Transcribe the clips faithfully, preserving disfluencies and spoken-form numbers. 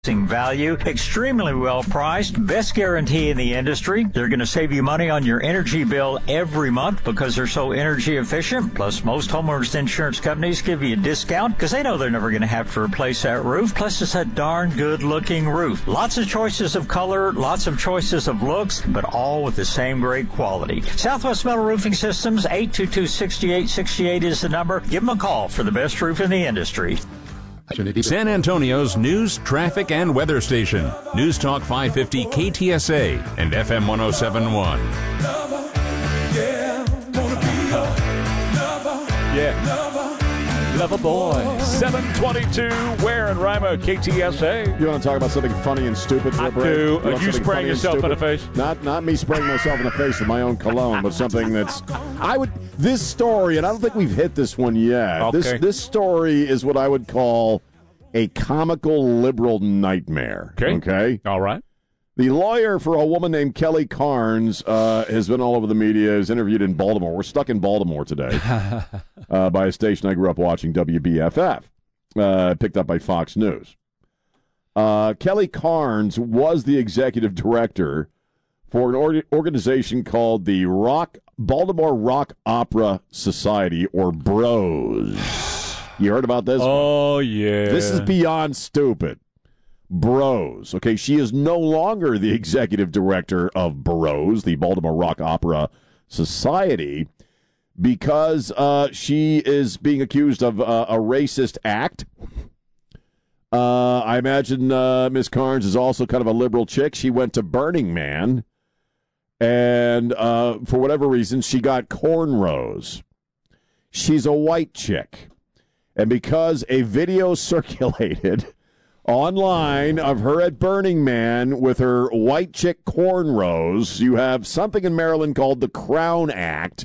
Value, extremely well priced, best guarantee in the industry. They're going to save you money on your energy bill every month because they're so energy efficient. Plus, most homeowners insurance companies give you a discount because they know they're never going to have to replace that roof. Plus, it's a darn good looking roof. Lots of choices of color, lots of choices of looks, but all with the same great quality. Southwest Metal Roofing Systems, eight two two, six eight six eight is the number. Give them a call for the best roof in the industry. San Antonio's news, traffic, and weather station. News Talk five fifty K T S A and F M one oh seven point one. Yeah. Lover boy. seven twenty-two, Ware and Rima, K T S A. You want to talk about something funny and stupid for I a break? do. You, you spraying yourself in the face? Not not me spraying myself in the face with my own cologne, but something that's... I would... This story, and I don't think we've hit this one yet. Okay. This this story is what I would call a comical liberal nightmare. Okay. Okay? All right. The lawyer for a woman named Kelly Carnes uh, has been all over the media, is interviewed in Baltimore. We're stuck in Baltimore today uh, by a station I grew up watching, W B F F, uh, picked up by Fox News. Uh, Kelly Carnes was the executive director for an or- organization called the Rock Baltimore Rock Opera Society, or BROS. You heard about this? Oh, yeah. This is beyond stupid. BROS. Okay, she is no longer the executive director of BROS, the Baltimore Rock Opera Society, because uh, she is being accused of uh, a racist act. Uh, I imagine uh, Miz Carnes is also kind of a liberal chick. She went to Burning Man, and uh, for whatever reason, she got cornrows. She's a white chick. And because a video circulated online of her at Burning Man with her white chick cornrows, you have something in Maryland called the Crown Act,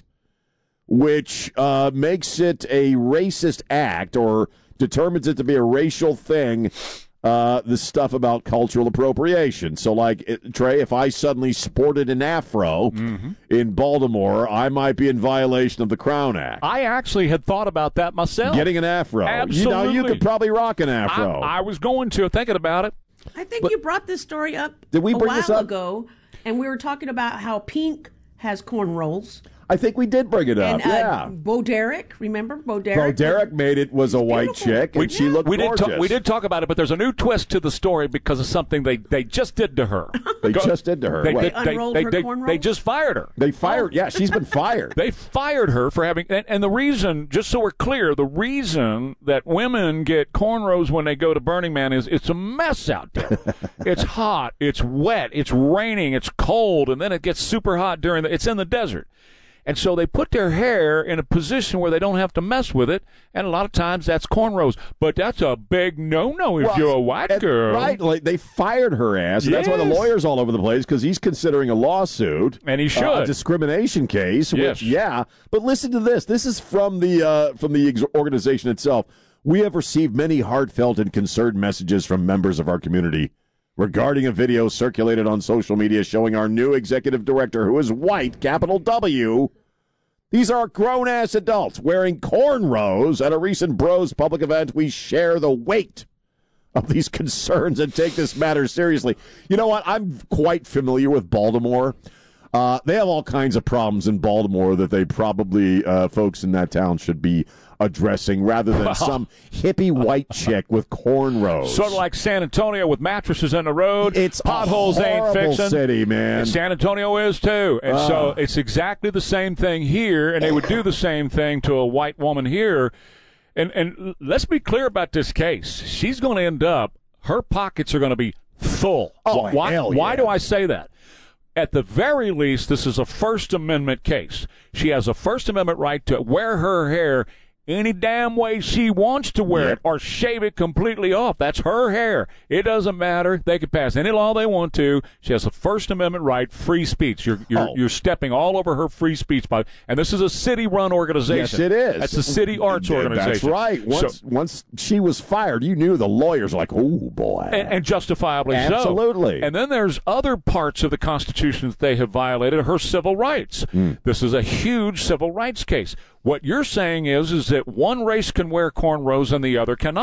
which uh, makes it a racist act or determines it to be a racial thing, uh, the stuff about cultural appropriation. So, like, it, Trey, if I suddenly sported an afro mm-hmm. in Baltimore, I might be in violation of the Crown Act. I actually had thought about that myself. Getting an afro. Absolutely. You know, you could probably rock an afro. I, I was going to, thinking about it. I think but, you brought this story up did we bring a while this up? ago, and we were talking about how Pink has cornrows. I think we did bring it up, and, uh, yeah. Bo Derek, remember Bo Derek? Bo Derek made it, was a white beautiful. chick, and Yeah. she looked we gorgeous. Did talk, we did talk about it, but there's a new twist to the story because of something they, they just did to her. They Go, just did to her. They, What? they, They they, unrolled they, her they, cornrows? they just fired her. They fired, yeah, she's been fired. They fired her for having, and, and the reason, just so we're clear, the reason that women get cornrows when they go to Burning Man is it's a mess out there. It's hot, it's wet, it's raining, it's cold, and then it gets super hot during the, it's in the desert. And so they put their hair in a position where they don't have to mess with it, and a lot of times that's cornrows. But that's a big no-no if Well, you're a white and- girl. Right, like they fired her ass, and that's why the Yes. lawyer's all over the place, because he's considering a lawsuit. And he should. Uh, a discrimination case, Yes. which, yeah. But listen to this. This is from the, uh, from the ex- organization itself. We have received many heartfelt and concerned messages from members of our community regarding a video circulated on social media showing our new executive director, who is white, capital W. These are grown-ass adults wearing cornrows at a recent Bros public event. We share the weight of these concerns and take this matter seriously. You know what? I'm quite familiar with Baltimore. Uh, they have all kinds of problems in Baltimore that they probably, uh, folks in that town should be addressing rather than some hippie white chick with cornrows. Sort of like San Antonio with mattresses in the road. It's potholes a ain't horrible fixing. city, man. And San Antonio is too. And Uh. so it's exactly the same thing here, and they would do the same thing to a white woman here. And and let's be clear about this case. She's going to end up, her pockets are going to be full. Oh, why, hell why yeah. do I say that? At the very least, this is a First Amendment case. She has a First Amendment right to wear her hair any damn way she wants to wear Yep. it or shave it completely off. That's her hair. It doesn't matter. They can pass any law they want to. She has a First Amendment right, free speech. You're you're, Oh. you're stepping all over her free speech. By, and this is a city-run organization. Yes, it is. That's a city arts Yeah, organization. That's right. Once So- once she was fired, you knew the lawyers were like, oh, boy. And, and justifiably so. Absolutely. And then there's other parts of the Constitution that they have violated, her civil rights. Mm. This is a huge civil rights case. What you're saying is, is that one race can wear cornrows and the other cannot.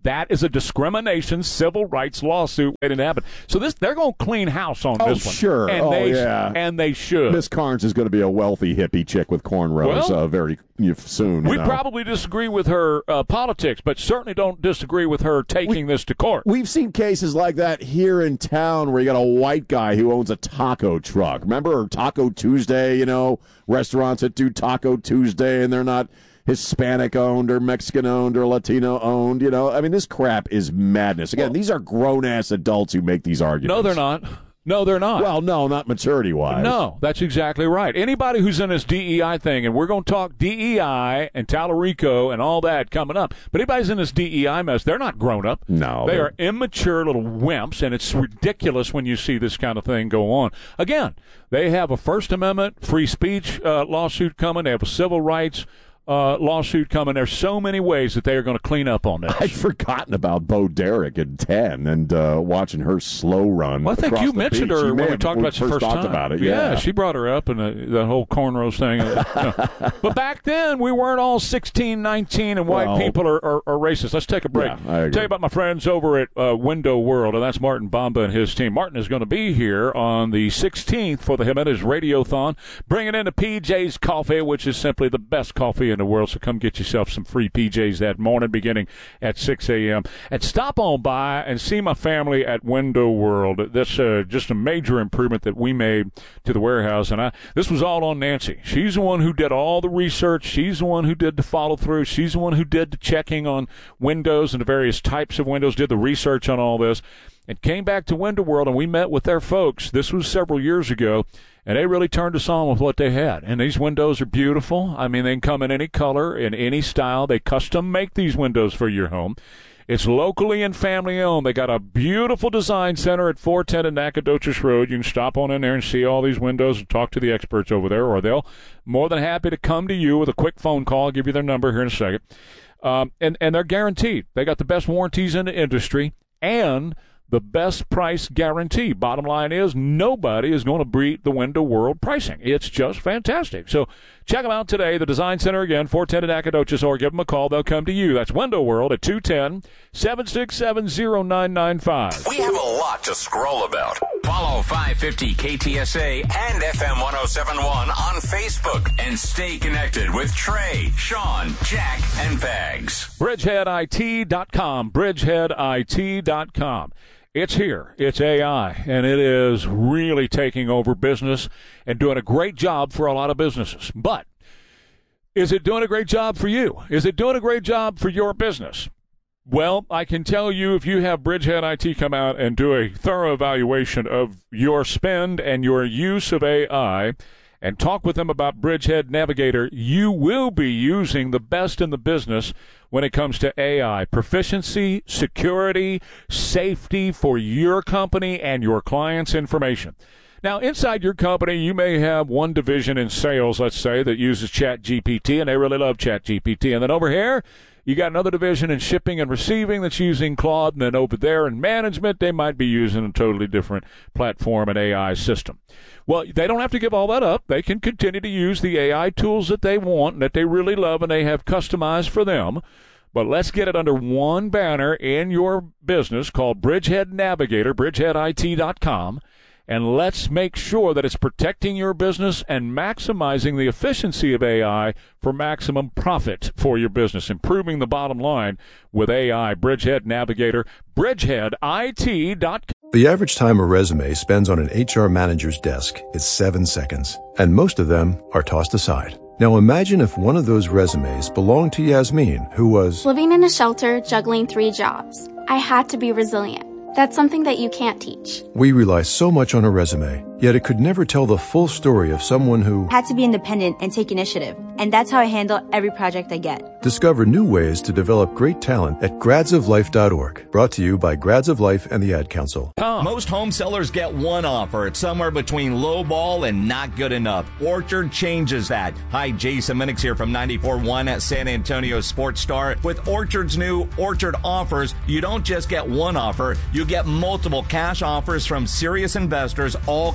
That is a discrimination civil rights lawsuit waiting to happen. So this, they're going to clean house on oh, this one. Sure. And oh, they, yeah. And they should. Miss Carnes is going to be a wealthy hippie chick with cornrows well, uh, very soon. We know. probably disagree with her uh, politics, but certainly don't disagree with her taking we, this to court. We've seen cases like that here in town where you got a white guy who owns a taco truck. Remember Taco Tuesday, you know, restaurants that do Taco Tuesday and they're not Hispanic owned or Mexican owned or Latino owned, you know. I mean, this crap is madness. Again, well, these are grown-ass adults who make these arguments. No, they're not. No, they're not. Well, no, not maturity-wise. No, that's exactly right. Anybody who's in this D E I thing, and we're going to talk D E I and Tallarico and all that coming up, but anybody's in this D E I mess, they're not grown up. No. They are immature little wimps, and it's ridiculous when you see this kind of thing go on. Again, they have a First Amendment free speech uh, lawsuit coming. They have a civil rights Uh, lawsuit coming. There's so many ways that they are going to clean up on this. I'd forgotten about Bo Derek at ten and uh, watching her slow run. Well, I think you mentioned beach. her you when we have, talked about it the first talked time. about it. Yeah. yeah, she brought her up and the, the whole cornrows thing. No. But back then, we weren't all sixteen, nineteen, and white well, people are, are, are racist. Let's take a break. Yeah, I agree. Tell you about my friends over at uh, Window World, and that's Martin Bamba and his team. Martin is going to be here on the sixteenth for the Jimenez Radiothon, bringing in the P J's Coffee, which is simply the best coffee in the world. So come get yourself some free P Js that morning beginning at six a.m. And stop on by and see my family at Window World. That's uh, just a major improvement that we made to the warehouse. And I, this was all on Nancy. She's the one who did all the research. She's the one who did the follow through. She's the one who did the checking on windows and the various types of windows, did the research on all this, and came back to Window World, and we met with their folks. This was several years ago. And they really turned us on with what they had. And these windows are beautiful. I mean, they can come in any color, in any style. They custom make these windows for your home. It's locally and family owned. They got a beautiful design center at four ten in Nacogdoches Road. You can stop on in there and see all these windows and talk to the experts over there, or they'll more than happy to come to you with a quick phone call. I'll give you their number here in a second. Um, and, and they're guaranteed. They got the best warranties in the industry and the best price guarantee. Bottom line is nobody is going to beat the Window World pricing. It's just fantastic. So check them out today. The Design Center, again, four ten in Nacogdoches, or give them a call. They'll come to you. That's Window World at two one zero, seven six seven, zero nine nine five. We have a lot to scroll about. Follow five fifty K T S A and F M one oh seven point one on Facebook and stay connected with Trey, Sean, Jack, and Bags. bridgehead I T dot com. bridgehead I T dot com. It's here. It's A I, and it is really taking over business and doing a great job for a lot of businesses. But is it doing a great job for you? Is it doing a great job for your business? Well, I can tell you, if you have Bridgehead I T come out and do a thorough evaluation of your spend and your use of A I and talk with them about Bridgehead Navigator, you will be using the best in the business when it comes to A I. Proficiency, security, safety for your company and your clients' information. Now, inside your company, you may have one division in sales, let's say, that uses ChatGPT, and they really love ChatGPT. And then over here, you got another division in shipping and receiving that's using Claude, and then over there in management, they might be using a totally different platform and A I system. Well, they don't have to give all that up. They can continue to use the A I tools that they want and that they really love and they have customized for them. But let's get it under one banner in your business called Bridgehead Navigator, bridgehead I T dot com. And let's make sure that it's protecting your business and maximizing the efficiency of A I for maximum profit for your business, improving the bottom line with A I. Bridgehead Navigator, bridgehead I T dot com. The average time a resume spends on an H R manager's desk is seven seconds, and most of them are tossed aside. Now imagine if one of those resumes belonged to Yasmin, who was living in a shelter, juggling three jobs. I had to be resilient. That's something that you can't teach. We rely so much on a resume, yet it could never tell the full story of someone who had to be independent and take initiative. And that's how I handle every project I get. Discover new ways to develop great talent at grads of life dot org. Brought to you by Grads of Life and the Ad Council. Most home sellers get one offer. It's somewhere between low ball and not good enough. Orchard changes that. Hi, Jason Minix here from ninety-four point one at San Antonio Sports Star. With Orchard's new Orchard offers, you don't just get one offer. You get multiple cash offers from serious investors, all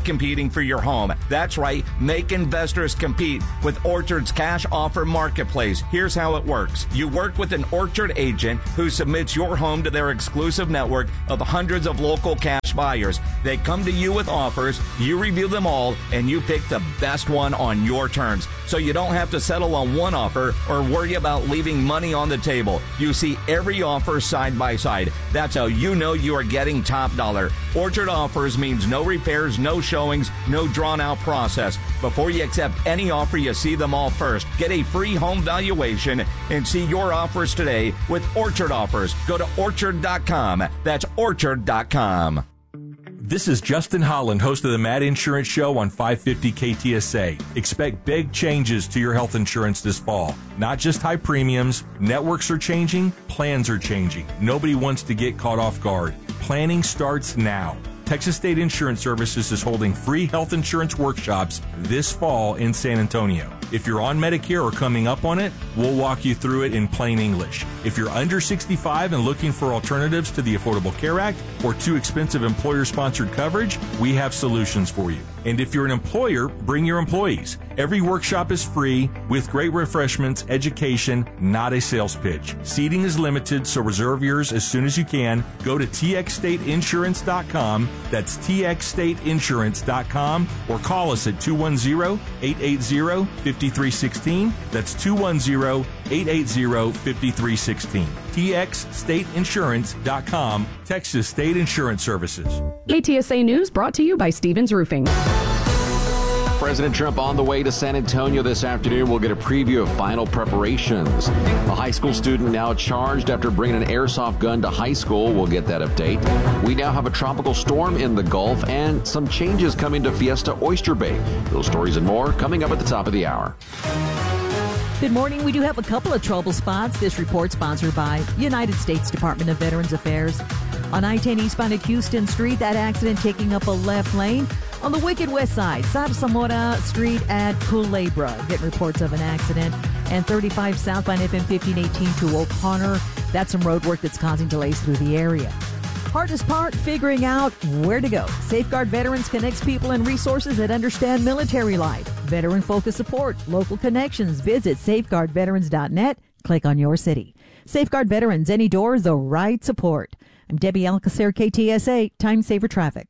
competing for your home. That's right, make investors compete with Orchard's Cash Offer Marketplace. Here's how it works. You work with an Orchard agent who submits your home to their exclusive network of hundreds of local cash buyers. They come to you with offers, you review them all, and you pick the best one on your terms. So you don't have to settle on one offer or worry about leaving money on the table. You see every offer side by side. That's how you know you are getting top dollar. Orchard Offers means no repairs, no showings, no drawn-out process. Before you accept any offer, you see them all first. Get a free home valuation and see your offers today with Orchard Offers. Go to orchard dot com. That's orchard dot com. This is Justin Holland, host of the Mad Insurance Show on five fifty K T S A. Expect big changes to your health insurance this fall. Not just high premiums. Networks are changing. Plans are changing. Nobody wants to get caught off guard. Planning starts now. Texas State Insurance Services is holding free health insurance workshops this fall in San Antonio. If you're on Medicare or coming up on it, we'll walk you through it in plain English. If you're under sixty-five and looking for alternatives to the Affordable Care Act or too expensive employer-sponsored coverage, we have solutions for you. And if you're an employer, bring your employees. Every workshop is free with great refreshments, education, not a sales pitch. Seating is limited, so reserve yours as soon as you can. Go to T X state insurance dot com. That's T X state insurance dot com or call us at two one zero, eight eight zero, five three one six. That's two one zero, eight eight zero, five three one six. T X state insurance dot com, Texas State Insurance Services. K T S A News brought to you by Stevens Roofing. President Trump on the way to San Antonio this afternoon. We'll get a preview of final preparations. A high school student now charged after bringing an airsoft gun to high school. We'll get that update. We now have a tropical storm in the Gulf and some changes coming to Fiesta Oyster Bay. Those stories and more coming up at the top of the hour. Good morning. We do have a couple of trouble spots. This report sponsored by United States Department of Veterans Affairs. On I ten eastbound at Houston Street, that accident taking up a left lane. On the Wicked West Side, South Zamora Street at Culebra, getting reports of an accident. And thirty-five southbound F M fifteen eighteen to O'Connor. That's some road work that's causing delays through the area. Hardest part, figuring out where to go. Safeguard Veterans connects people and resources that understand military life. Veteran-focused support, local connections. Visit safeguard veterans dot net. Click on your city. Safeguard Veterans, any door, the right support. I'm Debbie Alcacer, K T S A, Time Saver Traffic.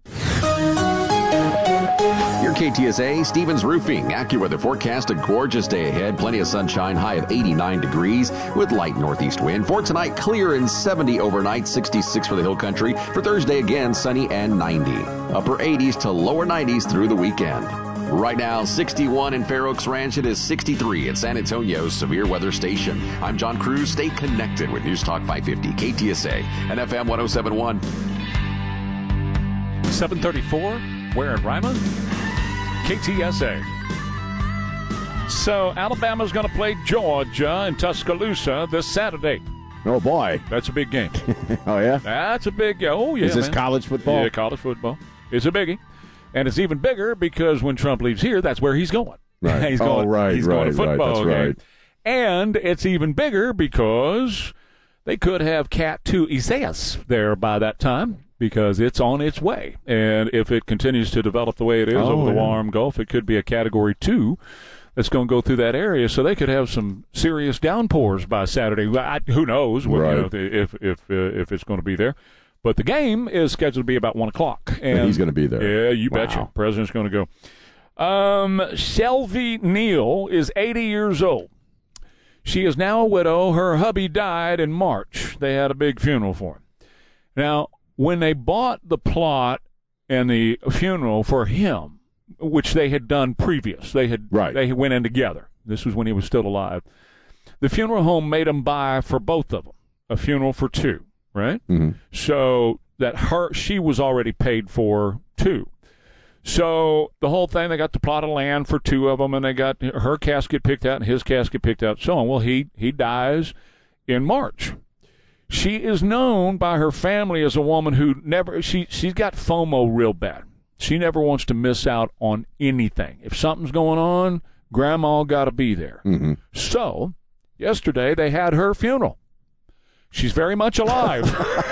Your K T S A, Stevens Roofing. AccuWeather forecast, a gorgeous day ahead. Plenty of sunshine, high of eighty-nine degrees with light northeast wind. For tonight, clear and seventy overnight, sixty-six for the hill country. For Thursday, again, sunny and ninety. Upper eighties to lower nineties through the weekend. Right now, sixty-one in Fair Oaks Ranch. It is sixty-three at San Antonio's Severe Weather Station. I'm John Cruz. Stay connected with News Talk five fifty, K T S A, and F M ten seventy-one. seven thirty-four, where in Ryman? K T S A. So, Alabama's going to play Georgia in Tuscaloosa this Saturday. Oh, boy. That's a big game. Oh, yeah? That's a big, oh, yeah. Is this man. college football? Yeah, college football. It's a biggie. And it's even bigger because when Trump leaves here, that's where he's going. Right. he's oh, going, right, he's right, going to football right. That's game. right. And it's even bigger because they could have Cat two Isaias there by that time, because it's on its way. And if it continues to develop the way it is oh, over the yeah. warm Gulf, it could be a Category two that's going to go through that area. So they could have some serious downpours by Saturday. I, who knows what, right. you know, if if uh, if it's going to be there. But the game is scheduled to be about one o'clock. And, and he's going to be there. Yeah, you wow. betcha. President's going to go. Um, Shelby Neal is eighty years old. She is now a widow. Her hubby died in March. They had a big funeral for him. Now, when they bought the plot and the funeral for him, which they had done previous, they had right. they went in together. This was when he was still alive. The funeral home made them buy for both of them a funeral for two, right? Mm-hmm. So that her she was already paid for two. So the whole thing, they got the plot of land for two of them, and they got her casket picked out and his casket picked out, so on. Well, he he dies in March. She is known by her family as a woman who never, she, she's got FOMO real bad. She never wants to miss out on anything. If something's going on, Grandma got to be there. Mm-hmm. So yesterday they had her funeral. She's very much alive.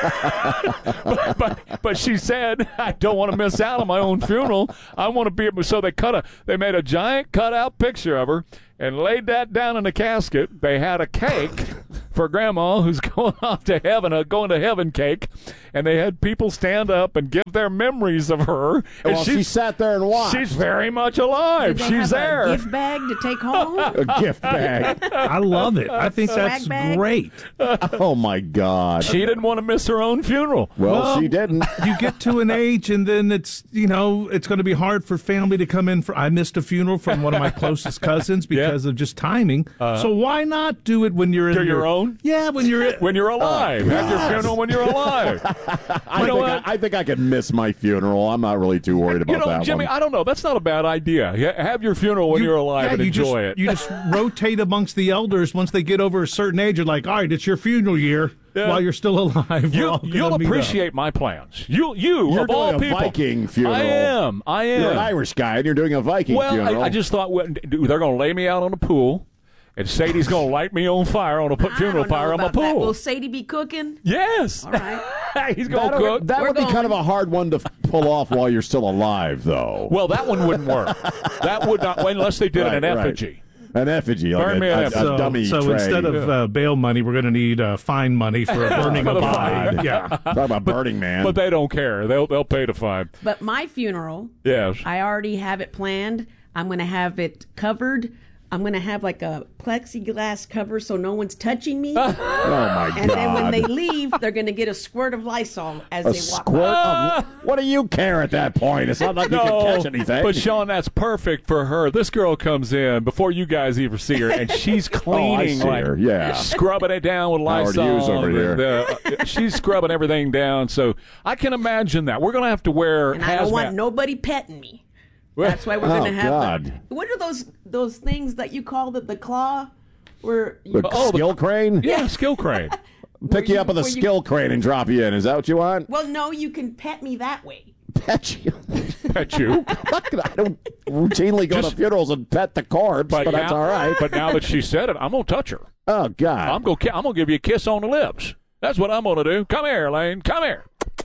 but, but but she said, I don't want to miss out on my own funeral. I want to be able. So they cut a. They made a giant cutout picture of her and laid that down in a casket. They had a cake for Grandma, who's going off to heaven, a going to heaven cake, and they had people stand up and give their memories of her. And well, she sat there and watched. She's very much alive. Did they She's have there. A gift bag to take home. A gift bag. I love it. I think Swag that's bag? great. Oh my God. She didn't want to miss her own funeral. Well, Well, she didn't. You get to an age, and then it's you know it's going to be hard for family to come in. For I missed a funeral from one of my closest cousins because of just timing. Uh, so why not do it when you're in Do your own? Yeah, when you're When you're alive. Oh, Have your God. funeral when you're alive. I, You know think what? I, I think I could miss my funeral. I'm not really too worried about You know, that Jimmy, one. I don't know. That's not a bad idea. Yeah, have your funeral when You- you're alive yeah, and you enjoy just, it. You just rotate amongst the elders. Once they get over a certain age, you're like, all right, it's your funeral year Yeah. while you're still alive. We're You, all gonna you'll meet up. appreciate my plans. You, you You're of all doing a people, Viking funeral. I am. I am. You're an Irish guy, and you're doing a Viking well, funeral. I, I just thought well, they're going to lay me out on a pool, and Sadie's going to light me on fire on a put I funeral don't know fire on my about that. pool. Will Sadie be cooking? Yes. All right. He's going to That'll- cook. That We're would be going. kind of a hard one to f- pull off while you're still alive, though. Well, that one wouldn't work. That would not, unless they did Right, an right. effigy. An effigy, like Burn a, me an a, a effigy. So, dummy so tray. instead of uh, bail money, we're going to need uh, fine money for burning For a the body. fine. Yeah. Talk about Burning Man. But they don't care. They'll they'll pay the fine. But my funeral, Yes. I already have it planned. I'm going to have it covered. I'm going to have like a plexiglass cover so no one's touching me. oh, my And God. then when they leave, they're going to get a squirt of Lysol as a they walk squirt by. of, what do you care at that point? It's not like you No, can catch anything. but Sean, that's perfect for her. This girl comes in before you guys even see her, and she's cleaning, see like her, yeah. scrubbing it down with Howard Lysol. Hughes over and, here. uh, she's scrubbing everything down. So I can imagine that. We're going to have to wear And I don't hazmat. want nobody petting me. Well- That's why we're Oh, going to have God. the, what are those those things that you call the, the claw? Where you, the Oh, the- skill crane? Yeah, skill crane. Pick you you- up with a where you- skill crane and drop you in. Is that what you want? well, no, you can pet me that way. Pet you. Pet you. I don't routinely go Just- to funerals and pet the corpse, but, now, that's all right. But now that she said it, I'm going to touch her. oh, God. I'm going to I'm going to give you a kiss on the lips. That's what I'm going to do. Come here, Lane. Come here.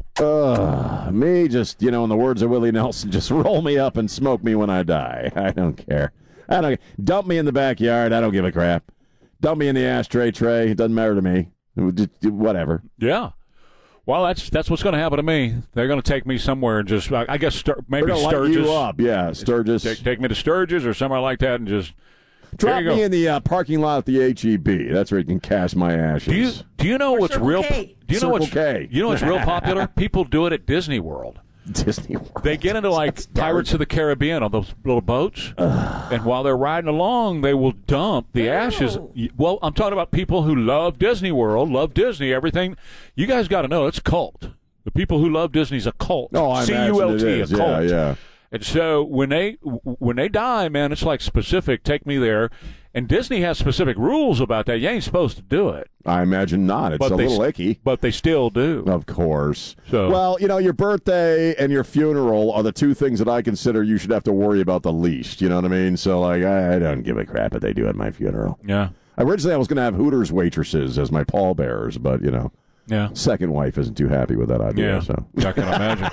Uh, me just, you know, in the words of Willie Nelson, just roll me up and smoke me when I die. I don't care. I don't dump me in the backyard. I don't give a crap. Dump me in the ashtray tray. It doesn't matter to me. Just, whatever. Yeah. Well, that's that's what's going to happen to me. They're going to take me somewhere and just, I guess, Stur- maybe They're gonna light Sturgis. you up. Yeah, Sturgis. Take, take me to Sturgis or somewhere like that and just Drop there you me go. in the uh, parking lot at the H E B. That's where you can cash my ashes. Do you do you know what's Circle real? K. Do you know Circle what's K. you know what's real popular? People do it at Disney World. Disney World. They get into like Pirates of the Caribbean on those little boats, and while they're riding along, they will dump the ashes. Well, I'm talking about people who love Disney World, love Disney, everything. You guys got to know it's a cult. The people who love Disney's a cult. Oh, I C imagine U L it T, is. a cult. Yeah, yeah. And so when they when they die, man, it's like specific. Take me there. And Disney has specific rules about that. You ain't supposed to do it. I imagine not. It's But a they little st- icky. But they still do. Of course. So- Well, you know, your birthday and your funeral are the two things that I consider you should have to worry about the least. You know what I mean? So, like, I, I don't give a crap what they do at my funeral. Yeah. Originally, I was going to have Hooters waitresses as my pallbearers, but, you know, Yeah. second wife isn't too happy with that idea. Yeah, So. I can imagine.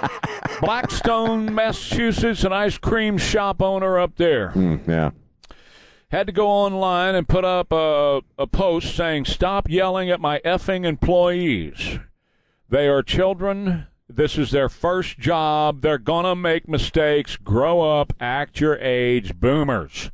Blackstone, Massachusetts, an ice cream shop owner up there. Mm, yeah. Had to go online and put up a, a post saying, "Stop yelling at my effing employees. They are children. This is their first job. They're going to make mistakes. Grow up. Act your age. Boomers.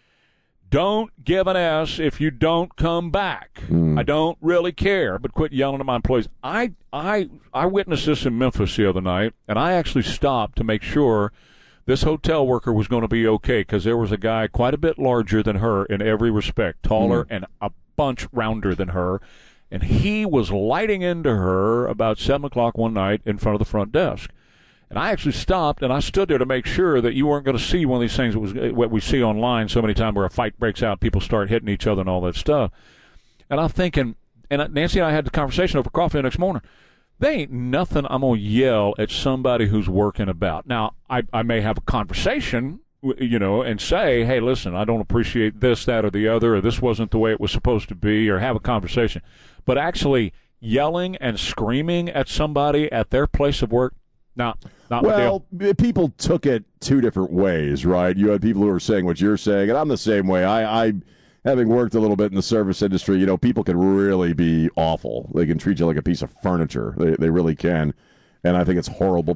Don't give an S if you don't come back. I don't really care, but quit yelling at my employees." I, I, I witnessed this in Memphis the other night, and I actually stopped to make sure this hotel worker was going to be okay because there was a guy quite a bit larger than her in every respect, taller and a bunch rounder than her, and he was lighting into her about seven o'clock one night in front of the front desk. And I actually stopped, and I stood there to make sure that you weren't going to see one of these things that was what we see online so many times where a fight breaks out, people start hitting each other and all that stuff. And I'm thinking, and Nancy and I had the conversation over coffee the next morning, there ain't nothing I'm going to yell at somebody who's working about. Now, I, I may have a conversation, you know, and say, hey, listen, I don't appreciate this, that, or the other, or this wasn't the way it was supposed to be, or have a conversation. But actually yelling and screaming at somebody at their place of work, no, not well, my deal. People took it two different ways, right? You had people who were saying what you're saying, and I'm the same way. I, I having worked a little bit in the service industry, you know, people can really be awful. They can treat you like a piece of furniture. They, they really can. And I think it's horrible.